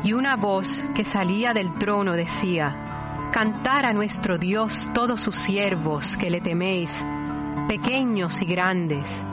Y una voz que salía del trono decía: Cantad a nuestro Dios todos sus siervos que le teméis, pequeños y grandes.